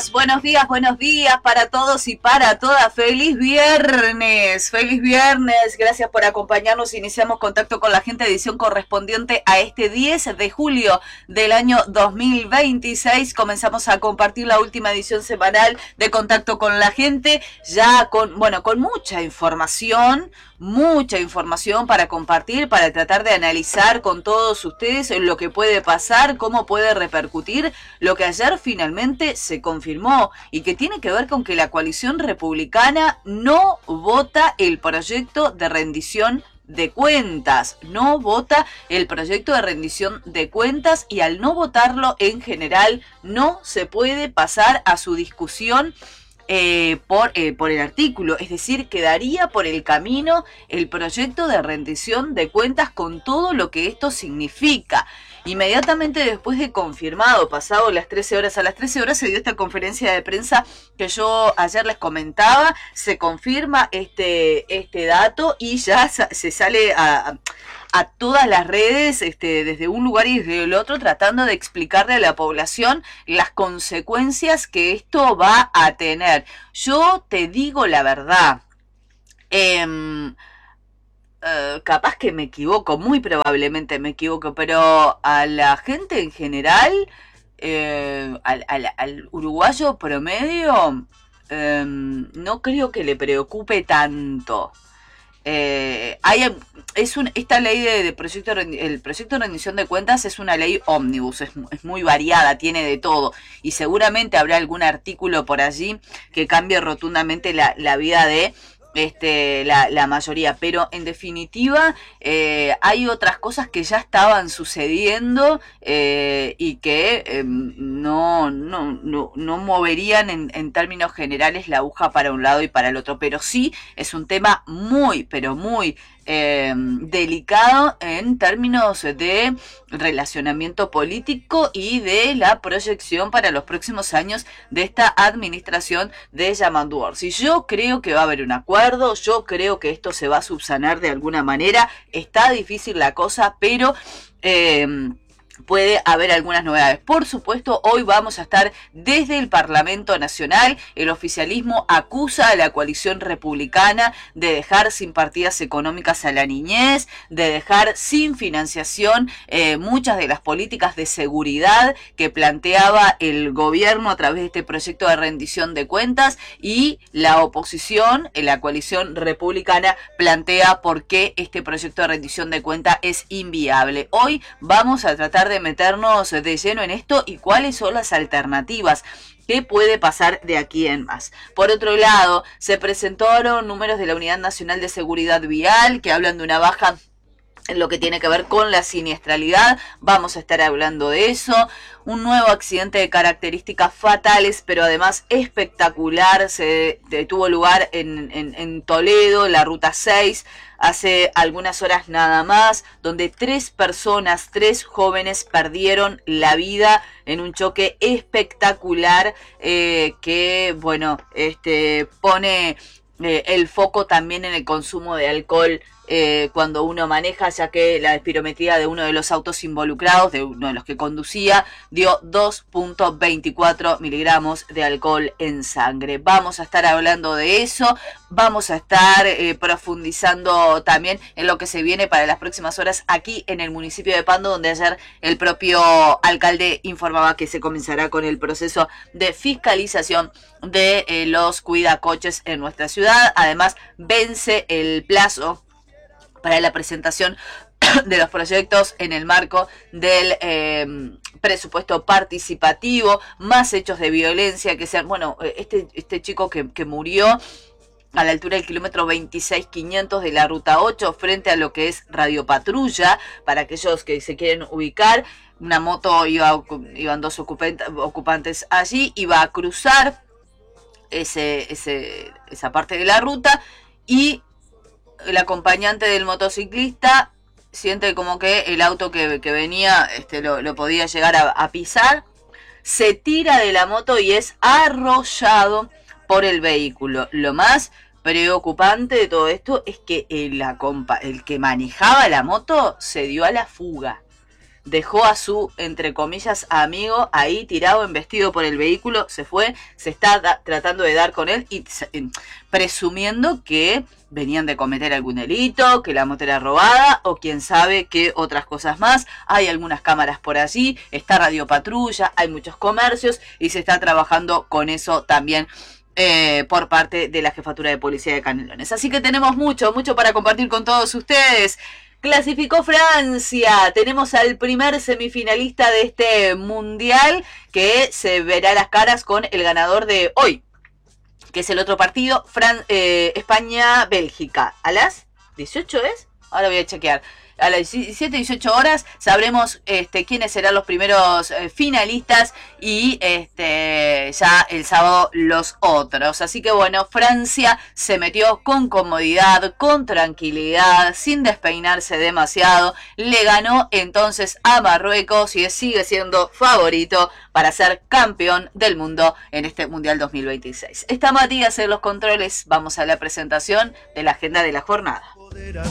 buenos días para todos y para todas. Feliz viernes, gracias por acompañarnos. Iniciamos Contacto con la Gente, edición correspondiente a este 10 de julio del año 2026. Comenzamos a compartir la última edición semanal de Contacto con la Gente, ya con mucha información para compartir, para tratar de analizar con todos ustedes lo que puede pasar, cómo puede repercutir lo que ayer finalmente se confirmó y que tiene que ver con que la coalición republicana no vota el proyecto de rendición de cuentas, y al no votarlo en general no se puede pasar a su discusión por el artículo, es decir, quedaría por el camino el proyecto de rendición de cuentas con todo lo que esto significa. Inmediatamente después de confirmado, pasado las 13 horas, a las 13 horas se dio esta conferencia de prensa que yo ayer les comentaba, se confirma este dato y ya se sale a todas las redes, desde un lugar y desde el otro, tratando de explicarle a la población las consecuencias que esto va a tener. Yo te digo la verdad, capaz que me equivoco, muy probablemente me equivoco, pero a la gente en general, al uruguayo promedio, no creo que le preocupe tanto. Esta ley el proyecto de rendición de cuentas es una ley ómnibus, es muy variada, tiene de todo y seguramente habrá algún artículo por allí que cambie rotundamente la vida de la mayoría, pero en definitiva hay otras cosas que ya estaban sucediendo y que no moverían en términos generales la aguja para un lado y para el otro, pero sí es un tema muy, pero muy delicado en términos de relacionamiento político y de la proyección para los próximos años de esta administración de Yamandu Orsi. Yo creo que va a haber un acuerdo, yo creo que esto se va a subsanar de alguna manera, está difícil la cosa, pero puede haber algunas novedades. Por supuesto, hoy vamos a estar desde el Parlamento Nacional. El oficialismo acusa a la coalición republicana de dejar sin partidas económicas a la niñez, de dejar sin financiación muchas de las políticas de seguridad que planteaba el gobierno a través de este proyecto de rendición de cuentas, y la oposición, la coalición republicana, plantea por qué este proyecto de rendición de cuentas es inviable. Hoy vamos a tratar de meternos de lleno en esto y cuáles son las alternativas. ¿Qué puede pasar de aquí en más? Por otro lado, se presentaron números de la Unidad Nacional de Seguridad Vial que hablan de una baja en lo que tiene que ver con la siniestralidad. Vamos a estar hablando de eso. Un nuevo accidente de características fatales, pero además espectacular, se tuvo lugar en Toledo, la ruta 6, hace algunas horas nada más, donde 3 jóvenes perdieron la vida en un choque espectacular que, pone el foco también en el consumo de alcohol cuando uno maneja, ya que la espirometría de uno de los autos involucrados, de uno de los que conducía, dio 2.24 miligramos de alcohol en sangre. Vamos a estar hablando de eso, vamos a estar profundizando también en lo que se viene para las próximas horas aquí en el municipio de Pando, donde ayer el propio alcalde informaba que se comenzará con el proceso de fiscalización de los cuidacoches en nuestra ciudad. Además, vence el plazo para la presentación de los proyectos en el marco del presupuesto participativo, más hechos de violencia que sean, este chico que murió a la altura del kilómetro 26.500 de la ruta 8 frente a lo que es Radio Patrulla, para aquellos que se quieren ubicar. Una moto, iban 2 ocupantes allí, iba a cruzar esa parte de la ruta y el acompañante del motociclista siente como que el auto que venía lo podía llegar a pisar, se tira de la moto y es arrollado por el vehículo. Lo más preocupante de todo esto es que el que manejaba la moto se dio a la fuga. dejó a su, entre comillas, amigo ahí tirado, embestido por el vehículo, se fue, se está tratando de dar con él y presumiendo que venían de cometer algún delito, que la moto era robada o quién sabe qué otras cosas más. Hay algunas cámaras por allí, está Radio Patrulla, hay muchos comercios y se está trabajando con eso también por parte de la Jefatura de Policía de Canelones. Así que tenemos mucho para compartir con todos ustedes. Clasificó Francia, tenemos al primer semifinalista de este mundial que se verá las caras con el ganador de hoy, que es el otro partido, España-Bélgica. ¿A las 18 es? Ahora voy a chequear. A las 17, 18 horas sabremos quiénes serán los primeros finalistas y ya el sábado los otros. Así que bueno, Francia se metió con comodidad, con tranquilidad, sin despeinarse demasiado. Le ganó entonces a Marruecos y sigue siendo favorito para ser campeón del mundo en este Mundial 2026. Está Matías en los controles. Vamos a la presentación de la agenda de la jornada.